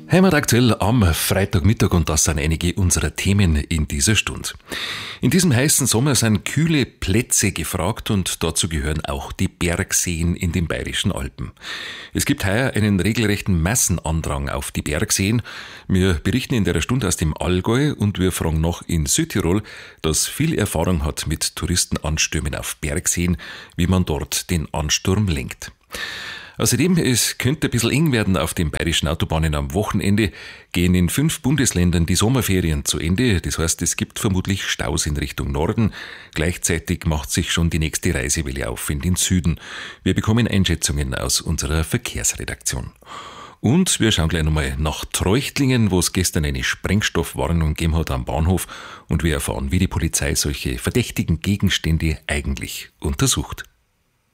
Heimataktuell am Freitagmittag und das sind einige unserer Themen in dieser Stunde. In diesem heißen Sommer sind kühle Plätze gefragt und dazu gehören auch die Bergseen in den Bayerischen Alpen. Es gibt heuer einen regelrechten Massenandrang auf die Bergseen. Wir berichten in der Stunde aus dem Allgäu und wir fragen noch in Südtirol, das viel Erfahrung hat mit Touristenanstürmen auf Bergseen, wie man dort den Ansturm lenkt. Außerdem, es könnte ein bisschen eng werden auf den bayerischen Autobahnen am Wochenende, gehen in 5 Bundesländern die Sommerferien zu Ende. Das heißt, es gibt vermutlich Staus in Richtung Norden. Gleichzeitig macht sich schon die nächste Reisewelle auf in den Süden. Wir bekommen Einschätzungen aus unserer Verkehrsredaktion. Und wir schauen gleich nochmal nach Treuchtlingen, wo es gestern eine Sprengstoffwarnung gegeben hat am Bahnhof. Und wir erfahren, wie die Polizei solche verdächtigen Gegenstände eigentlich untersucht.